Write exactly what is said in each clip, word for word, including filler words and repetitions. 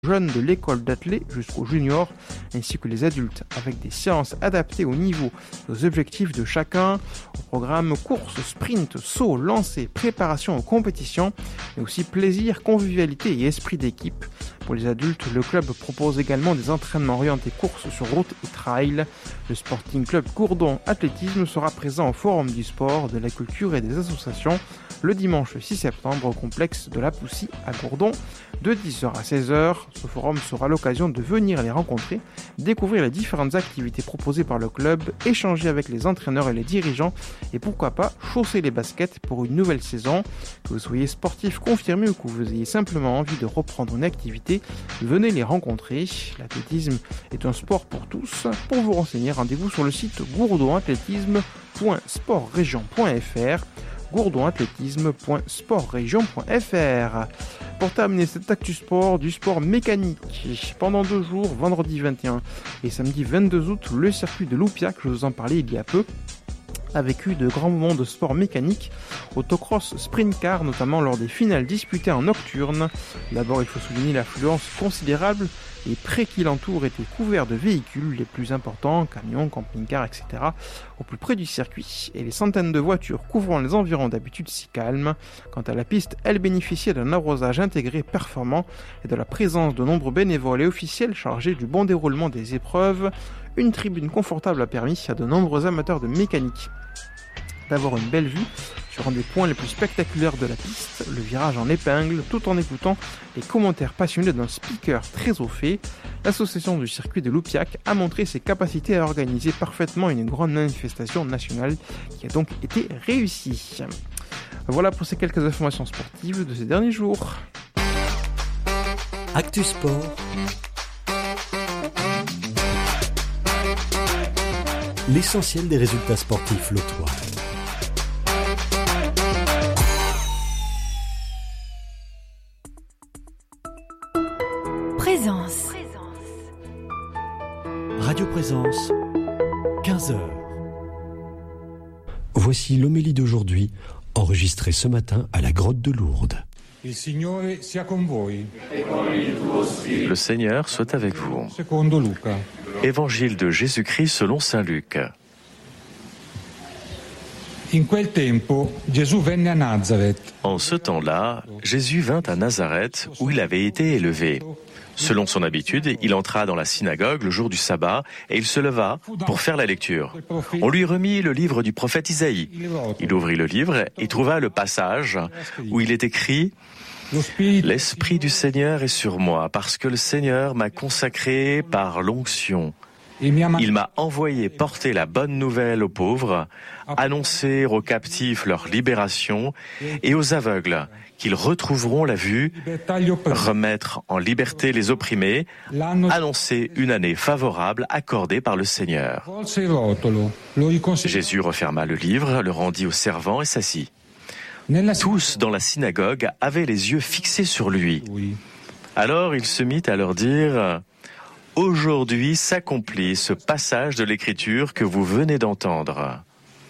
jeunes de l'école d'athlètes jusqu'aux juniors, ainsi que les adultes, avec des séances adaptées au niveau et aux objectifs de chacun. Au programme course, sprint, saut, lancer, préparation aux compétitions, mais aussi plaisir, convivialité et esprit d'équipe. Pour les adultes, le club propose également des entraînements orientés course sur route et trail. Le Sporting Club Gourdon Athlétisme sera présent au Forum du sport, de la culture et des associations le dimanche six septembre au complexe de la Poussy à Gourdon de dix heures à seize heures. Ce forum sera l'occasion de venir les rencontrer, découvrir les différentes activités proposées par le club, échanger avec les entraîneurs et les dirigeants et pourquoi pas chausser les baskets pour une nouvelle saison. Que vous soyez sportif confirmé ou que vous ayez simplement envie de reprendre une activité, venez les rencontrer. L'athlétisme est un sport pour tous. Pour vous renseigner, rendez-vous sur le site gourdon athlétisme point sport région point f r. gourdon athlétisme point sport région point f r. Pour terminer cette actu sport, du sport mécanique. Pendant deux jours, vendredi vingt et un et samedi vingt-deux août, le circuit de Loupiac, je vous en parlais il y a peu, a vécu de grands moments de sport mécanique, autocross, sprint car, notamment lors des finales disputées en nocturne. D'abord, il faut souligner l'affluence considérable. Les prés qui l'entourent étaient couverts de véhicules les plus importants, camions, camping-cars, et cetera, au plus près du circuit, et les centaines de voitures couvrant les environs d'habitude si calmes. Quant à la piste, elle bénéficiait d'un arrosage intégré performant et de la présence de nombreux bénévoles et officiels chargés du bon déroulement des épreuves. Une tribune confortable a permis à de nombreux amateurs de mécanique d'avoir une belle vue sur un des points les plus spectaculaires de la piste, le virage en épingle, tout en écoutant les commentaires passionnés d'un speaker très au fait. L'association du circuit de Loupiac a montré ses capacités à organiser parfaitement une grande manifestation nationale qui a donc été réussie. Voilà pour ces quelques informations sportives de ces derniers jours. Actu Sport. L'essentiel des résultats sportifs lotois. Présence. Radio Présence, quinze heures. Voici l'homélie d'aujourd'hui, enregistrée ce matin à la grotte de Lourdes. Il Signore sia con voi. Le Seigneur soit avec vous. Évangile de Jésus-Christ selon saint Luc. In quel tempo, Gesù venne a Nazareth. En ce temps-là, Jésus vint à Nazareth où il avait été élevé. Selon son habitude, il entra dans la synagogue le jour du sabbat et il se leva pour faire la lecture. On lui remit le livre du prophète Isaïe. Il ouvrit le livre et trouva le passage où il est écrit « L'Esprit du Seigneur est sur moi parce que le Seigneur m'a consacré par l'onction. Il m'a envoyé porter la bonne nouvelle aux pauvres, annoncer aux captifs leur libération et aux aveugles qu'ils retrouveront la vue, remettre en liberté les opprimés, annoncer une année favorable accordée par le Seigneur. » Jésus referma le livre, le rendit au servant et s'assit. Tous dans la synagogue avaient les yeux fixés sur lui. Alors il se mit à leur dire « Aujourd'hui s'accomplit ce passage de l'Écriture que vous venez d'entendre. »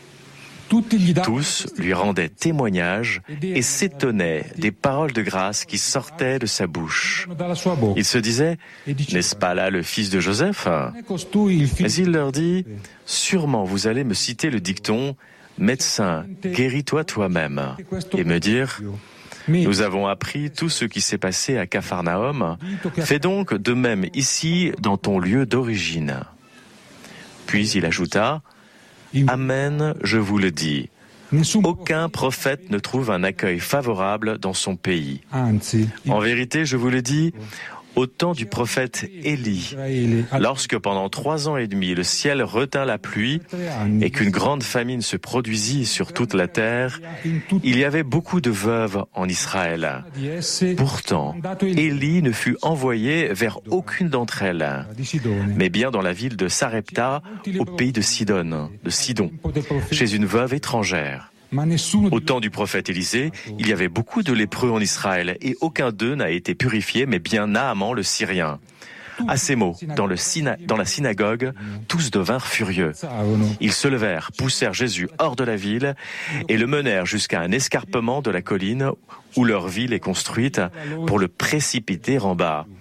Tous lui rendaient témoignage et s'étonnaient des paroles de grâce qui sortaient de sa bouche. Ils se disaient, n'est-ce pas là le fils de Joseph ? Mais il leur dit, sûrement vous allez me citer le dicton, médecin, guéris-toi toi-même, et me dire, nous avons appris tout ce qui s'est passé à Capharnaüm, fais donc de même ici dans ton lieu d'origine. Puis il ajouta, Amen, je vous le dis. Aucun prophète ne trouve un accueil favorable dans son pays. En vérité, je vous le dis, au temps du prophète Élie, lorsque pendant trois ans et demi le ciel retint la pluie et qu'une grande famine se produisit sur toute la terre, il y avait beaucoup de veuves en Israël. Pourtant, Élie ne fut envoyé vers aucune d'entre elles, mais bien dans la ville de Sarepta, au pays de Sidon, de Sidon, chez une veuve étrangère. Au temps du prophète Élisée, il y avait beaucoup de lépreux en Israël et aucun d'eux n'a été purifié, mais bien Naaman le Syrien. À ces mots, dans, le syna- dans la synagogue, tous devinrent furieux. Ils se levèrent, poussèrent Jésus hors de la ville et le menèrent jusqu'à un escarpement de la colline où leur ville est construite pour le précipiter en bas.